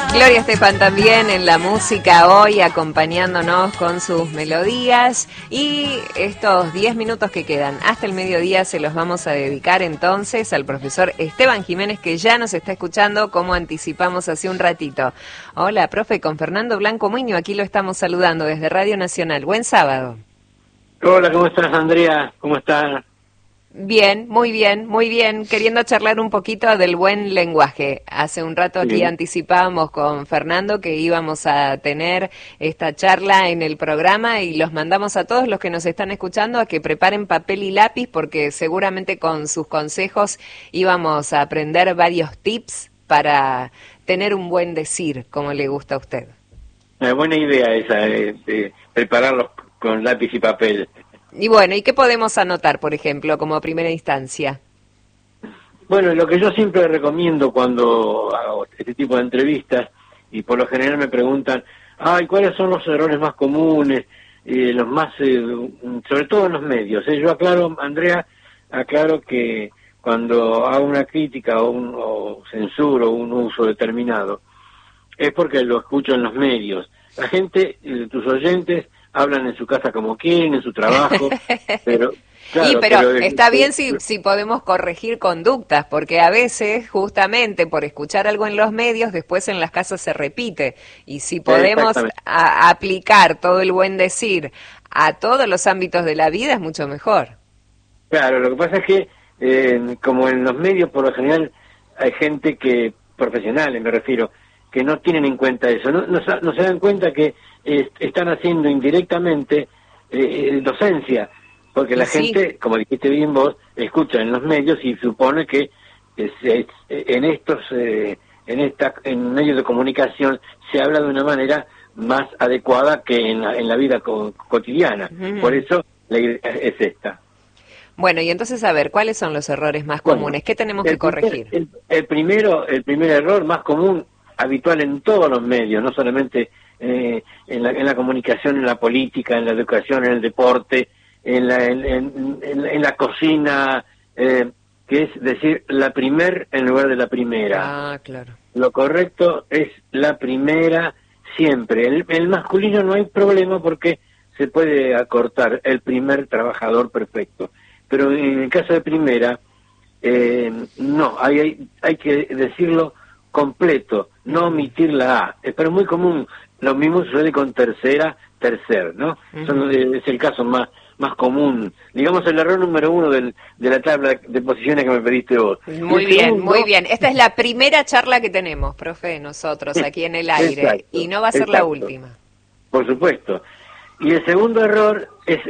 Gloria Estefan también en la música hoy, acompañándonos con sus melodías, y estos 10 minutos que quedan hasta el mediodía se los vamos a dedicar entonces al profesor Esteban Jiménez, que ya nos está escuchando como anticipamos hace un ratito. Hola, profe, con Fernando Blanco Muño, aquí lo estamos saludando desde Radio Nacional. Buen sábado. Hola, ¿cómo estás, Andrea? ¿Cómo estás? Bien, muy bien, muy bien. Queriendo charlar un poquito del buen lenguaje. Hace un rato aquí anticipábamos con Fernando que íbamos a tener esta charla en el programa y los mandamos a todos los que nos están escuchando a que preparen papel y lápiz, porque seguramente con sus consejos íbamos a aprender varios tips para tener un buen decir, como le gusta a usted. Una buena idea esa, de prepararlos con lápiz y papel. Y bueno, ¿y qué podemos anotar, por ejemplo, como primera instancia? Bueno, lo que yo siempre recomiendo cuando hago este tipo de entrevistas, y por lo general me preguntan, ¿cuáles son los errores más comunes, los más, sobre todo en los medios? Yo aclaro, Andrea, que cuando hago una crítica o censuro un uso determinado, es porque lo escucho en los medios. La gente, tus oyentes, hablan en su casa como quieren, en su trabajo, pero... Claro, pero está bien si podemos corregir conductas, porque a veces, justamente por escuchar algo en los medios, después en las casas se repite. Y si podemos aplicar todo el buen decir a todos los ámbitos de la vida, es mucho mejor. Claro, lo que pasa es que, como en los medios, por lo general, hay gente que, profesionales me refiero, que no tienen en cuenta eso, no se dan cuenta que están haciendo indirectamente docencia, porque la gente, como dijiste bien vos, escucha en los medios y supone que en medios de comunicación se habla de una manera más adecuada que en la vida cotidiana. Por eso la idea es esta. Bueno, y entonces, a ver, ¿cuáles son los errores más comunes? ¿Qué tenemos que corregir? El primer error más común, habitual en todos los medios, no solamente en la comunicación, en la política, en la educación, en el deporte, en la cocina, que es decir la primer en lugar de la primera. Claro. Lo correcto es la primera siempre. El masculino no hay problema porque se puede acortar el primer trabajador perfecto. Pero en el caso de primera, no, hay que decirlo completo, no omitir la A. Pero es muy común, lo mismo sucede con tercer, ¿no? Es el caso más común, digamos el error número 1 de la tabla de posiciones que me pediste vos. Muy bien, muy bien. Esta es la primera charla que tenemos, profe, nosotros aquí en el aire, y no va a ser la última. Por supuesto. Y el segundo error es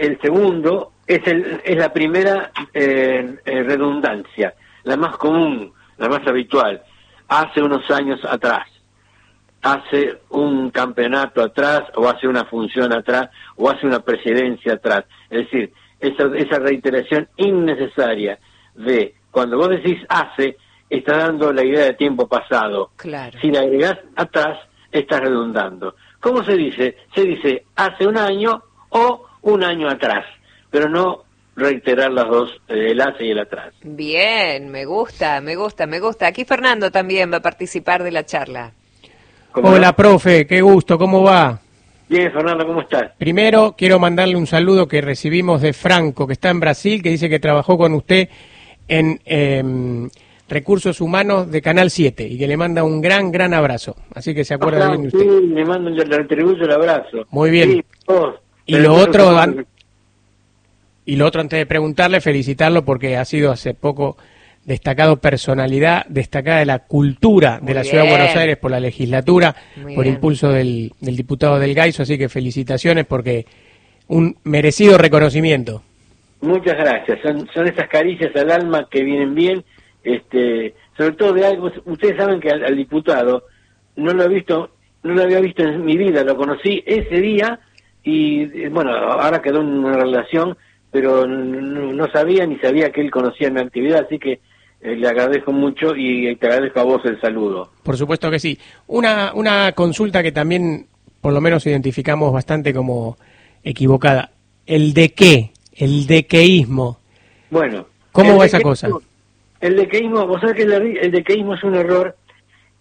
la primera redundancia, la más común, la más habitual. Hace unos años atrás, hace un campeonato atrás, o hace una función atrás, o hace una presidencia atrás. Es decir, esa reiteración innecesaria de, cuando vos decís hace, está dando la idea de tiempo pasado. Claro. Si la agregás atrás, estás redundando. ¿Cómo se dice? Se dice hace un año o un año atrás, pero no reiterar las dos, el hace y el atrás. Bien, me gusta. Aquí Fernando también va a participar de la charla. Hola, profe, qué gusto, ¿cómo va? Bien, Fernando, ¿cómo estás? Primero, quiero mandarle un saludo que recibimos de Franco, que está en Brasil, que dice que trabajó con usted en Recursos Humanos de Canal 7 y que le manda un gran abrazo. Así que se acuerda bien de usted. Sí, le mando, le retribuyo el abrazo. Muy bien. Sí, y lo otro, antes de preguntarle, felicitarlo porque ha sido hace poco destacado personalidad destacada de la cultura de la Ciudad de Buenos Aires por la legislatura, por impulso del diputado del Gaiso, así que felicitaciones porque un merecido reconocimiento. Muchas gracias, son esas caricias al alma que vienen bien, sobre todo de algo. Ustedes saben que al diputado no lo había visto en mi vida, lo conocí ese día y bueno, ahora quedó en una relación, pero no sabía que él conocía mi actividad, así que le agradezco mucho y te agradezco a vos el saludo. Por supuesto que sí. Una consulta que también por lo menos identificamos bastante como equivocada. El dequeísmo. Bueno. ¿Cómo va esa cosa? El dequeísmo, vos sabés que el dequeísmo es un error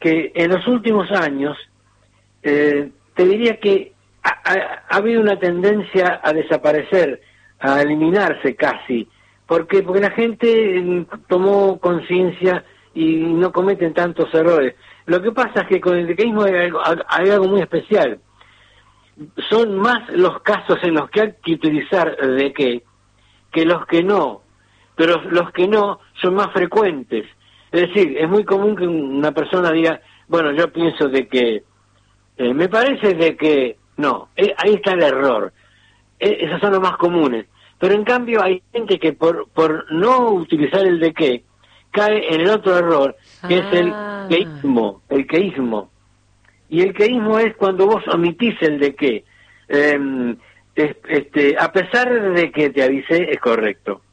que en los últimos años, te diría que ha habido una tendencia a desaparecer, a eliminarse casi. ¿Por qué? Porque la gente tomó conciencia y no cometen tantos errores. Lo que pasa es que con el decaísmo hay algo muy especial. Son más los casos en los que hay que utilizar de que los que no, pero los que no son más frecuentes. Es decir, es muy común que una persona diga, bueno, yo pienso de que, me parece de que, no, ahí está el error. Esos son los más comunes. Pero en cambio hay gente que por no utilizar el de qué, cae en el otro error, que es el queísmo. Y el queísmo es cuando vos omitís el de qué. A pesar de que te avisé, es correcto.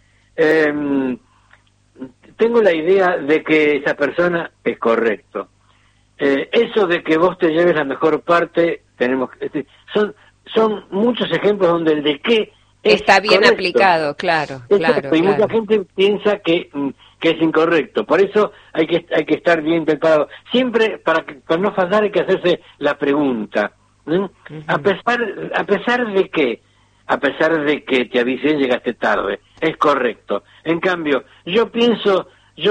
Tengo la idea de que esa persona es correcto. Eso de que vos te lleves la mejor parte, son muchos ejemplos donde el de qué está bien correcto. Aplicado, claro. Y mucha gente piensa que es incorrecto. Por eso hay que estar bien preparado. Siempre, para no fallar, hay que hacerse la pregunta. Uh-huh. A pesar de que te avisé, llegaste tarde. Es correcto. En cambio, yo pienso,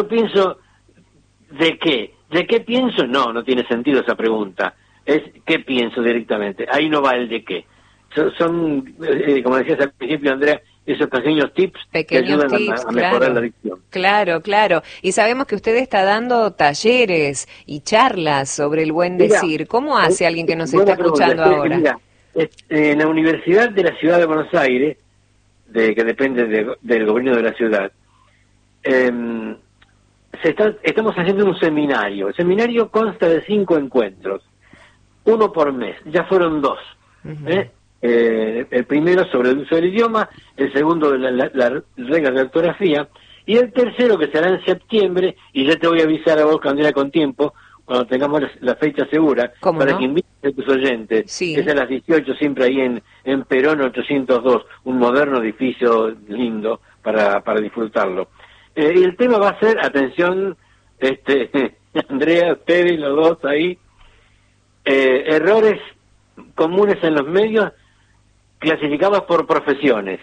¿de qué? ¿De qué pienso? No tiene sentido esa pregunta. Es ¿qué pienso directamente? Ahí no va el de qué. Son como decías al principio, Andrea, esos pequeños tips que ayudan a mejorar la dicción. Claro. Y sabemos que usted está dando talleres y charlas sobre el buen decir. ¿Cómo hace alguien que nos está escuchando ahora? Mira, en la Universidad de la Ciudad de Buenos Aires, que depende del gobierno de la ciudad, estamos haciendo un seminario. El seminario consta de 5 encuentros, 1 por mes. Ya fueron 2. Uh-huh. El primero sobre el uso del idioma, el segundo de las reglas de ortografía, y el tercero que será en septiembre, y ya te voy a avisar a vos, Candela, con tiempo, cuando tengamos la fecha segura, para que invites a tus oyentes. Sí. Es a las 18, siempre ahí en Perón 802, un moderno edificio lindo para disfrutarlo. Y el tema va a ser, atención, Andrea, ustedes los dos ahí, errores comunes en los medios clasificados por profesiones.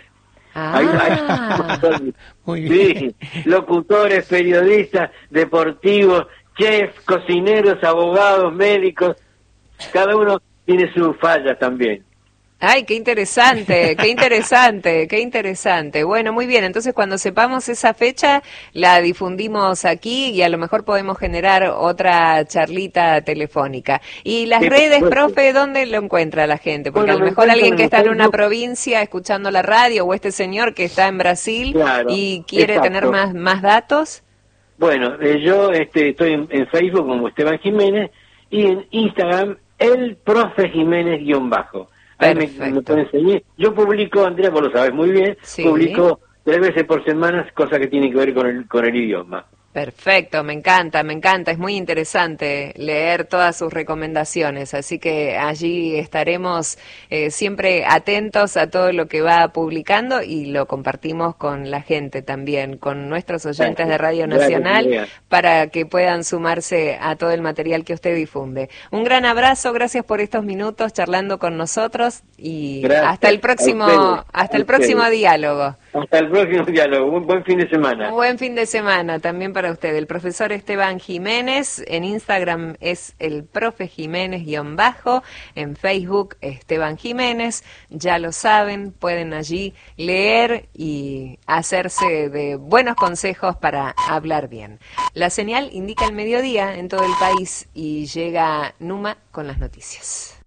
Muy bien. Sí, locutores, periodistas, deportivos, chefs, cocineros, abogados, médicos, cada uno tiene sus fallas también. Ay, qué interesante, qué interesante, qué interesante. Bueno, muy bien, entonces cuando sepamos esa fecha la difundimos aquí y a lo mejor podemos generar otra charlita telefónica. Y las redes, profe, ¿dónde lo encuentra la gente? Porque a lo mejor alguien que está en una provincia escuchando la radio o este señor que está en Brasil y quiere tener más datos. Bueno, yo estoy en Facebook como Esteban Jiménez y en Instagram el profe Jiménez _. Ahí me pueden seguir. Yo publico, Andrea, vos lo sabes muy bien, publico 3 veces por semana cosas que tienen que ver con el idioma. Perfecto, me encanta, es muy interesante leer todas sus recomendaciones, así que allí estaremos siempre atentos a todo lo que va publicando y lo compartimos con la gente también, con nuestros oyentes de Radio Nacional, para que puedan sumarse a todo el material que usted difunde. Un gran abrazo, gracias por estos minutos charlando con nosotros y hasta el próximo diálogo. Hasta el próximo diálogo. Un buen fin de semana. Un buen fin de semana también para usted. El profesor Esteban Jiménez, en Instagram es el profe Jiménez _, en Facebook Esteban Jiménez. Ya lo saben, pueden allí leer y hacerse de buenos consejos para hablar bien. La señal indica el mediodía en todo el país y llega Numa con las noticias.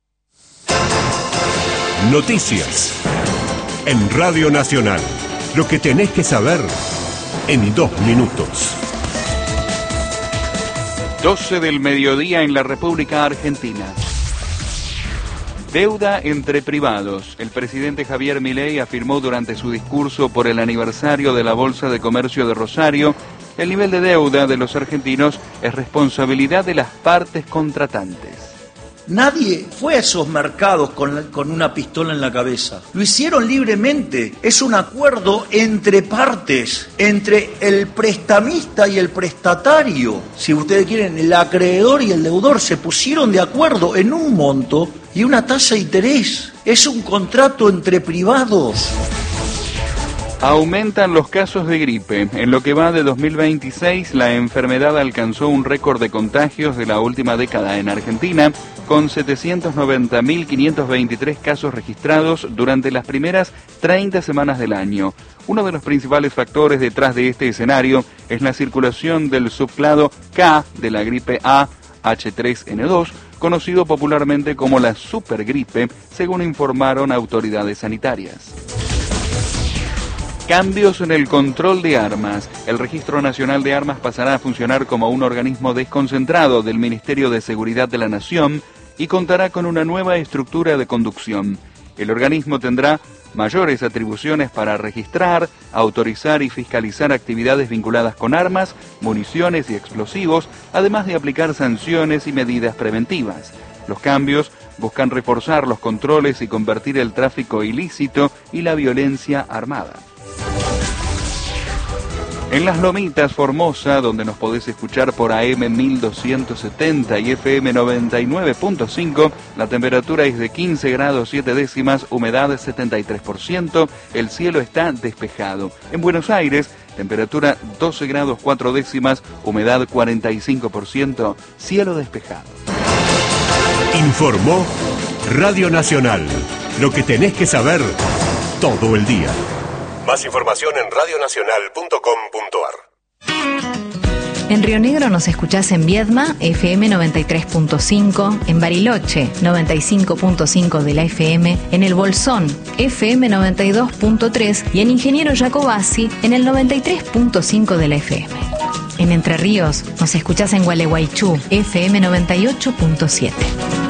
Noticias. En Radio Nacional, lo que tenés que saber en 2 minutos. 12 del mediodía en la República Argentina. Deuda entre privados. El presidente Javier Milei afirmó durante su discurso por el aniversario de la Bolsa de Comercio de Rosario que el nivel de deuda de los argentinos es responsabilidad de las partes contratantes. Nadie fue a esos mercados con una pistola en la cabeza. Lo hicieron libremente. Es un acuerdo entre partes, entre el prestamista y el prestatario. Si ustedes quieren, el acreedor y el deudor se pusieron de acuerdo en un monto y una tasa de interés. Es un contrato entre privados. Aumentan los casos de gripe. En lo que va de 2026, la enfermedad alcanzó un récord de contagios de la última década en Argentina, con 790.523 casos registrados durante las primeras 30 semanas del año. Uno de los principales factores detrás de este escenario es la circulación del subclado K de la gripe A H3N2, conocido popularmente como la supergripe, según informaron autoridades sanitarias. Cambios en el control de armas. El Registro Nacional de Armas pasará a funcionar como un organismo desconcentrado del Ministerio de Seguridad de la Nación y contará con una nueva estructura de conducción. El organismo tendrá mayores atribuciones para registrar, autorizar y fiscalizar actividades vinculadas con armas, municiones y explosivos, además de aplicar sanciones y medidas preventivas. Los cambios buscan reforzar los controles y convertir el tráfico ilícito y la violencia armada. En Las Lomitas, Formosa, donde nos podés escuchar por AM 1270 y FM 99.5, la temperatura es de 15 grados 7 décimas, humedad 73%, el cielo está despejado. En Buenos Aires, temperatura 12 grados 4 décimas, humedad 45%, cielo despejado. Informó Radio Nacional. Lo que tenés que saber todo el día. Más información en radionacional.com.ar. En Río Negro nos escuchás en Viedma, FM 93.5, en Bariloche, 95.5 de la FM, en El Bolsón, FM 92.3 y en Ingeniero Jacobasi, en el 93.5 de la FM. En Entre Ríos nos escuchás en Gualeguaychú, FM 98.7.